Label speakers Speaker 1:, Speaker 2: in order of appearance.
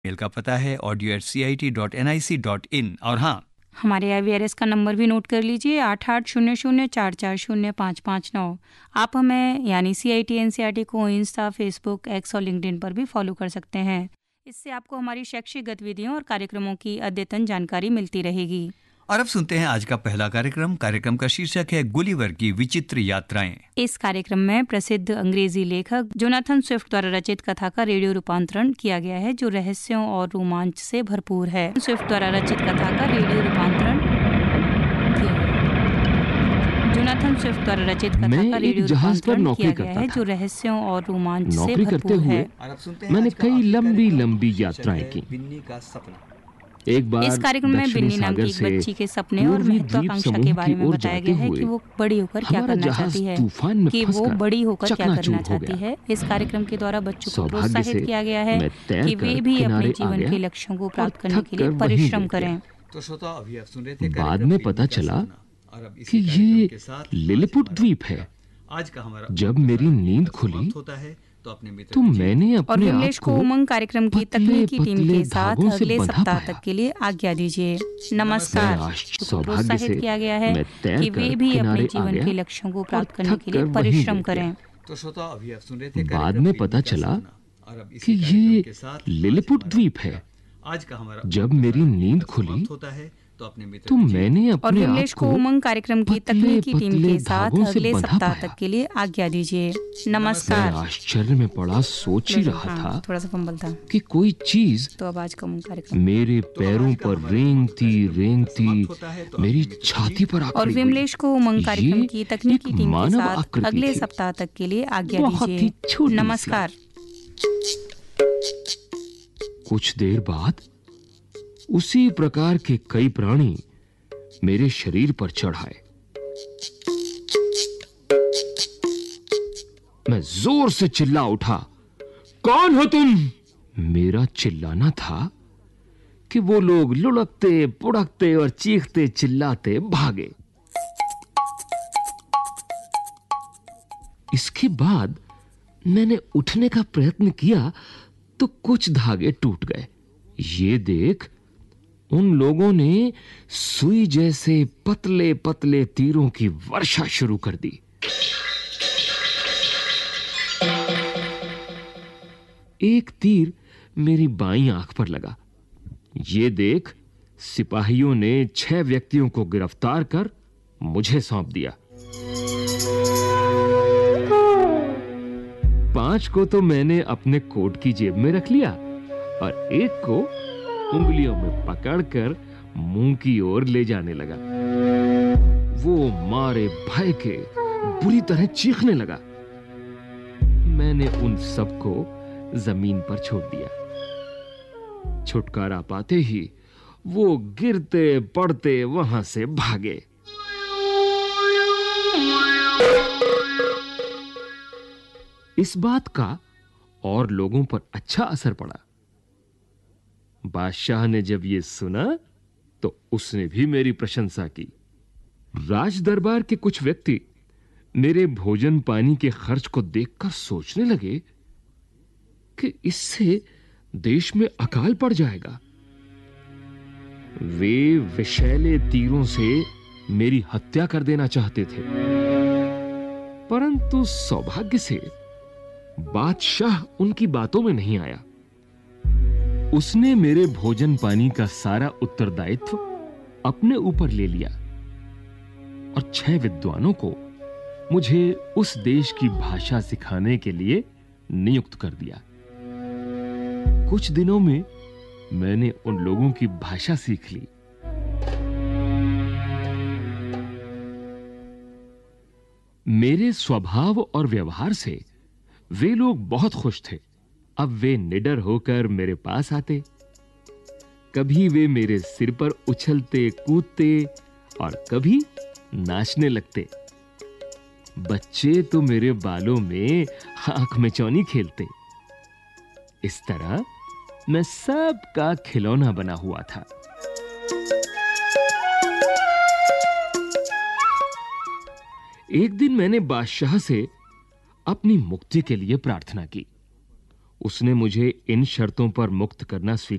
Speaker 1: Mail का पता है audio@cit.nic.in। और हाँ,
Speaker 2: हमारे IVRS का नंबर भी नोट कर लीजिए 8800440559। आप हमें यानी CIT NCERT को इंस्टा, फेसबुक, एक्स और लिंक्डइन पर भी फॉलो कर सकते हैं। इससे आपको हमारी शैक्षिक गतिविधियों और कार्यक्रमों की अद्यतन जानकारी मिलती रहेगी।
Speaker 1: और अब सुनते हैं आज का पहला कार्यक्रम। कार्यक्रम का शीर्षक है गुलिवर की विचित्र यात्राएं।
Speaker 2: इस कार्यक्रम में प्रसिद्ध अंग्रेजी लेखक जोनाथन स्विफ्ट द्वारा रचित कथा का रेडियो रूपांतरण किया गया है, जो रहस्यों और रोमांच से भरपूर है। स्विफ्ट द्वारा रचित कथा का रेडियो रूपांतरण किया गया है। जोनाथन स्विफ्ट द्वारा रचित कथा का रेडियो रूपांतरण किया गया है, जो रहस्यों और रोमांच से भरपूर है।
Speaker 3: मैंने कई लंबी यात्राएं की। एक बार
Speaker 2: इस कार्यक्रम में बिन्नी नाम की एक बच्ची के सपने और महत्वाकांक्षा के बारे में बताया गया है कि वो बड़ी होकर क्या करना चाहती है, इस कार्यक्रम के द्वारा बच्चों को प्रोत्साहित किया गया है कि वे भी अपने जीवन के लक्ष्यों को प्राप्त करने के लिए परिश्रम करें।
Speaker 1: तो श्रोता, अभी आप सुन रहे थे
Speaker 3: बाद में पता चला कि ये लिलिपुट द्वीप है।
Speaker 1: आज का हमारा
Speaker 3: जब मेरी नींद खुली तो मैंने
Speaker 2: और
Speaker 3: अपने
Speaker 2: विमलेश
Speaker 3: आप
Speaker 2: को
Speaker 3: को
Speaker 2: उमंग कार्यक्रम की तकनीकी टीम के
Speaker 3: पतले
Speaker 2: साथ
Speaker 3: धागों से
Speaker 2: अगले
Speaker 3: बंधा
Speaker 2: सप्ताह
Speaker 3: पाया।
Speaker 2: तक के लिए आज्ञा दीजिए। नमस्कार।
Speaker 3: सौभाग्य से
Speaker 2: प्रोत्साहित किया गया है
Speaker 3: मैं तैर
Speaker 2: कि वे
Speaker 3: कर
Speaker 2: भी अपने
Speaker 3: किनारे आ
Speaker 2: जीवन
Speaker 3: गया
Speaker 2: के लक्ष्यों को प्राप्त
Speaker 3: और
Speaker 2: करने के लिए
Speaker 3: थक कर
Speaker 2: परिश्रम
Speaker 3: वहीं
Speaker 2: करें।
Speaker 1: तो श्रोता, अभी आप सुन रहे थे
Speaker 3: बाद में पता चला कि ये लिलिपुट द्वीप है।
Speaker 1: आज का हमारा
Speaker 3: जब मेरी नींद खुली
Speaker 1: होता है तो अपने मित्र
Speaker 3: तो मैंने
Speaker 2: और
Speaker 3: अपने
Speaker 2: विमलेश
Speaker 3: आप
Speaker 2: को
Speaker 3: को
Speaker 2: उमंग कार्यक्रम की
Speaker 3: पतले
Speaker 2: तकनीकी टीम
Speaker 3: पतले
Speaker 2: के साथ
Speaker 3: धागों से
Speaker 2: अगले
Speaker 3: बंधा
Speaker 2: सप्ताह
Speaker 3: पाया।
Speaker 2: तक के लिए आज्ञा दीजिए।
Speaker 3: मैं
Speaker 2: नमस्कार।
Speaker 3: आश्चर्य में पड़ा सोच ही रहा था
Speaker 2: थोड़ा सा फंबल था।
Speaker 3: कि कोई चीज
Speaker 2: तो अब आज का उमंग कार्यक्रम
Speaker 3: मेरे पैरों पर रेंगती मेरी छाती पर
Speaker 2: और
Speaker 3: आकर
Speaker 2: विमलेश को उमंग कार्यक्रम की तकनीकी
Speaker 3: एक
Speaker 2: टीम के
Speaker 3: मानव
Speaker 2: साथ
Speaker 3: आकृति
Speaker 2: अगले
Speaker 3: थी।
Speaker 2: सप्ताह तक के लिए आज्ञा
Speaker 3: बहुत ही
Speaker 2: दीजिए।
Speaker 3: छोटी सी।
Speaker 2: नमस्कार।
Speaker 3: कुछ देर बाद उसी प्रकार के कई प्राणी मेरे शरीर पर चढ़ आए। मैं जोर से चिल्ला उठा, कौन हो तुम? मेरा चिल्लाना था कि वो लोग लुढ़कते पुढ़कते और चीखते चिल्लाते भागे। इसके बाद मैंने उठने का प्रयत्न किया तो कुछ धागे टूट गए। ये देख उन लोगों ने सुई जैसे पतले पतले तीरों की वर्षा शुरू कर दी। एक तीर मेरी बाईं आंख पर लगा। ये देख सिपाहियों ने 6 व्यक्तियों को गिरफ्तार कर मुझे सौंप दिया। 5 को तो मैंने अपने कोट की जेब में रख लिया और एक को उंगलियों में पकड़कर मुंह की ओर ले जाने लगा। वो मारे भय के बुरी तरह चीखने लगा। मैंने उन सबको जमीन पर छोड़ दिया। छुटकारा पाते ही वो गिरते पड़ते वहां से भागे। इस बात का और लोगों पर अच्छा असर पड़ा। बादशाह ने जब ये सुना तो उसने भी मेरी प्रशंसा की। राज दरबार के कुछ व्यक्ति मेरे भोजन पानी के खर्च को देखकर सोचने लगे कि इससे देश में अकाल पड़ जाएगा। वे विषैले तीरों से मेरी हत्या कर देना चाहते थे, परंतु सौभाग्य से बादशाह उनकी बातों में नहीं आया। उसने मेरे भोजन पानी का सारा उत्तरदायित्व अपने ऊपर ले लिया और 6 विद्वानों को मुझे उस देश की भाषा सिखाने के लिए नियुक्त कर दिया। कुछ दिनों में मैंने उन लोगों की भाषा सीख ली। मेरे स्वभाव और व्यवहार से वे लोग बहुत खुश थे। अब वे निडर होकर मेरे पास आते। कभी वे मेरे सिर पर उछलते कूदते और कभी नाचने लगते। बच्चे तो मेरे बालों में आंख में चौनी खेलते। इस तरह मैं सबका खिलौना बना हुआ था। एक दिन मैंने बादशाह से अपनी मुक्ति के लिए प्रार्थना की। उसने मुझे इन शर्तों पर मुक्त करना स्वीकार